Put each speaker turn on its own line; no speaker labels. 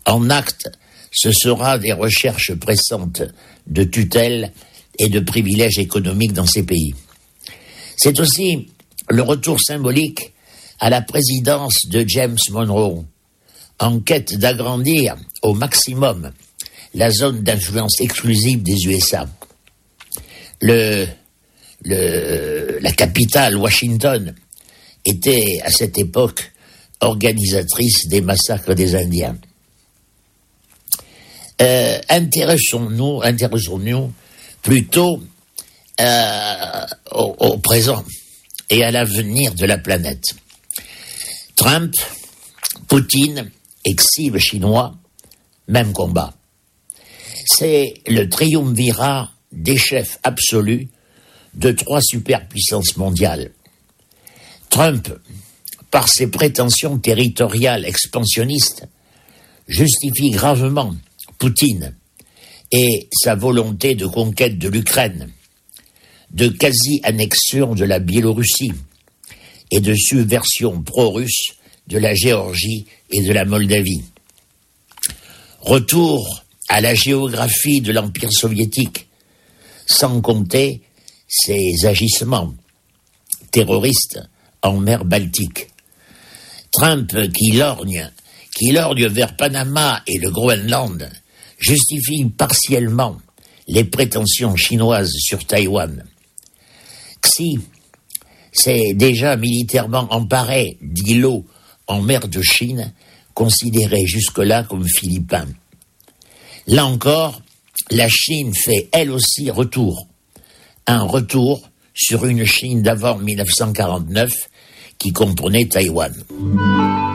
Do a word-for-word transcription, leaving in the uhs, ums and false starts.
En acte, ce sera des recherches pressantes de tutelle et de privilèges économiques dans ces pays. C'est aussi le retour symbolique à la présidence de James Monroe, en quête d'agrandir au maximum la zone d'influence exclusive des U S A. Le, le, la capitale, Washington, était à cette époque organisatrice des massacres des Indiens. Euh, intéressons-nous, intéressons-nous plutôt euh, au, au présent et à l'avenir de la planète. Trump, Poutine et Xi le chinois, même combat. C'est le triumvirat des chefs absolus de trois superpuissances mondiales. Trump, par ses prétentions territoriales expansionnistes, justifie gravement Poutine et sa volonté de conquête de l'Ukraine, de quasi-annexion de la Biélorussie et de subversion pro-russe de la Géorgie et de la Moldavie. Retour à la géographie de l'Empire soviétique, sans compter ses agissements terroristes en mer Baltique. Trump, qui lorgne, qui lorgne vers Panama et le Groenland, justifie partiellement les prétentions chinoises sur Taïwan. Xi s'est déjà militairement emparé d'îlots en mer de Chine, considérés jusque-là comme philippins. Là encore, la Chine fait elle aussi retour. Un retour sur une Chine d'avant mille neuf cent quarante-neuf qui comprenait Taïwan.